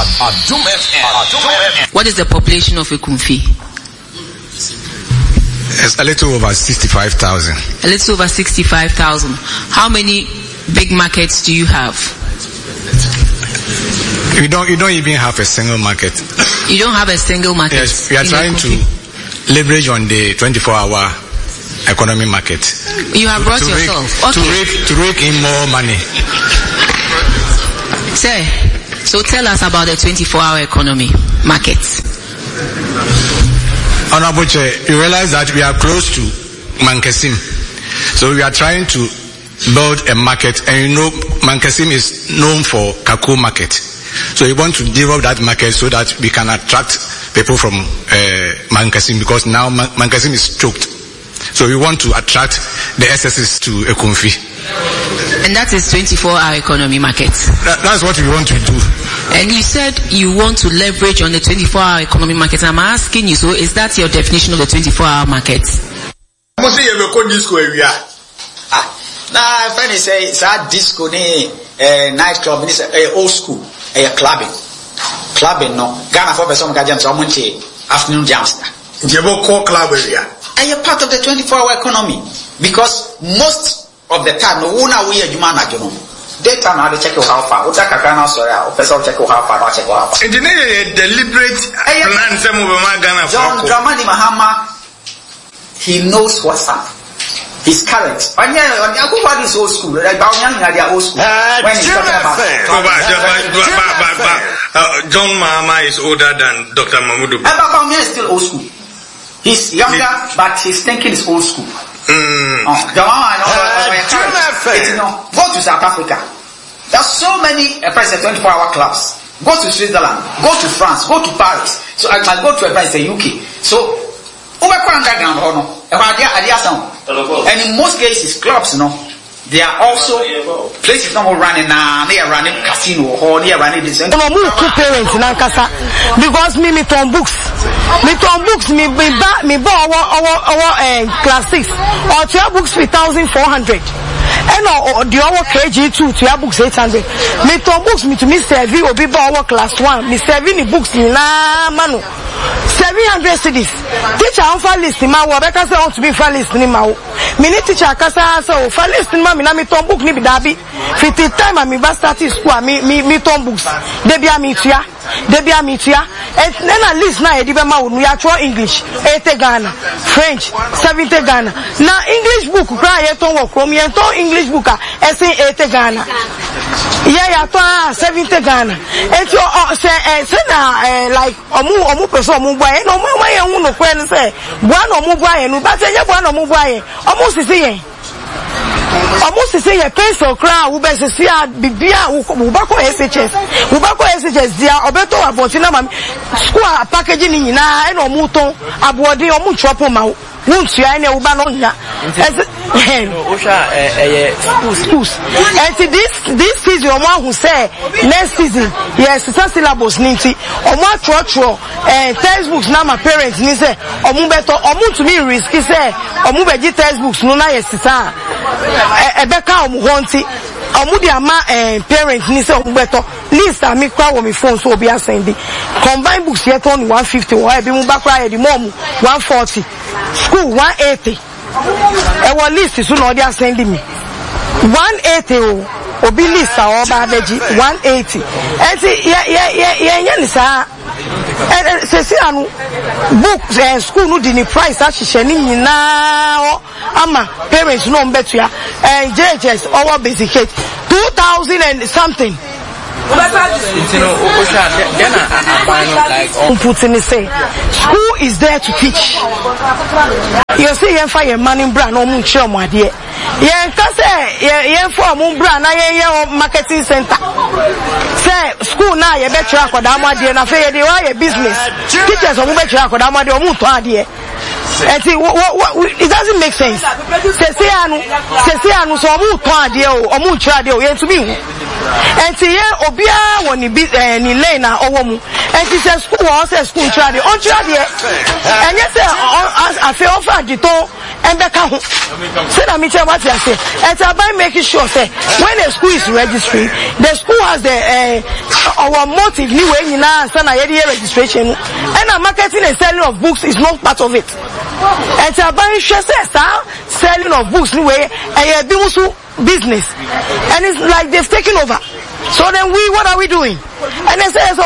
What is the population of Ekumfi? It's a little over 65,000. A little over 65,000. How many big markets do you have? You don't even have a single market. You don't have a single market? Yes, we are trying to leverage on the 24-hour economy market. You have brought yourself. To rake in more money. Sir, so tell us about the 24-hour economy market. Honorable Chair, you realize that we are close to Mankasim. So we are trying to build a market, and you know Mankasim is known for Kako market. So we want to develop that market so that we can attract people from Mankasim, because now Mankasim is choked. So we want to attract the SSs to Ekumfi. And that is 24-hour economy market. That's what we want to do. And you said you want to leverage on the 24-hour economy market. I'm asking you, so is that your definition of the 24-hour market? Now, friend say it's a disco, nightclub, it's old school, clubbing, no. Ghana for person jams afternoon jams. Jebo club area. And you're part of the 24-hour economy, because most of the time, no one we are human. Daytime, I check how far. What's that? Sorry, person check how far. I check how far. It's a deliberate plan. Some of my Ghana. John Dramani Mahama, he knows what's up. He's current. And yeah, everybody is old school. Like Baoyang, they are old school. When he's talking about John Mahama is older than Dr. Mahmoud. And Baoyang is still old school. He's younger, but his thinking is old school. Go to South Africa. There's so many 24-hour clubs. Go to Switzerland, go to France, go to Paris. So I might go to a place in the UK. So and in most cases, clubs, they are also places not running now. They are running casino or they are running this. I'm move two parents in Ankasa because me turn books. Me buy our class 6 or 12 books 3,400. And the other KG2 to your books 800. Me turn books me to me serve or be our class 1. Me serving the books in la manu. 700 cities. Teacher on file list in my work. I say want to be file list in my. Me need teacher kasa so file list in my. Me na me turn book ni bidabi. 50 time I me ba start school. Me turn books. Debi a meet ya. And then at least now you ma we are try English 80 Ghana, French 70 Ghana. Now English book cry you turn work from you turn English book say 80 Ghana. Yeah, 70 Ghana. And you say na like omu person omu buy no ma yan no kwen say buy no omu buy no but say buy no omu buy omu sisi yen. Almost say a pencil crown who best see a bibia who back on SHS. Who back on SHS, dear Obeto Abotina school packaging in and or muton, abodi or muchopo. Won't you any Ubanonia? Schools. And this season, one who say next season, yes, it's a syllabus ninty or more trotro and textbooks now my parents ni say or mubeto or mu to me risky say or mubeji textbooks no na yes Ebeka omuhonti omudi ama parents ni say omubeto list ami kwa wo mi phone so obi asend combine books yet on 150 or ebi mu bakra ye di mom 140 school 180 e wo list so no dey asend me 180 obi list a oba beji 180 enti ye ni sa say anu book school no di price a hihye ni nyina ama parents no mbetu ya JHS our basic 2,000 and something. School is there to teach. You see, you find your money brand or munchio my dear. You can say, you for moon brand, I marketing center. Say, school now, you bet you are Kodama dear, and I say, you are a business. Teachers of bet you are Kodama dear, Mutua dear. And see, it doesn't make sense. Say, anu so Mutua dear, or Mutua dear, you to me. And see, Obia when ni Lena or woman. And she says, school, I says, school, on and yes, I feel offered the and back home. Say that me tell what you say. It's about making sure say when a school is registering, the school has the our motive new way in registration, and our marketing and selling of books is not part of it. It's about selling of books new way and business, and it's like they've taken over. So then what are we doing? And they say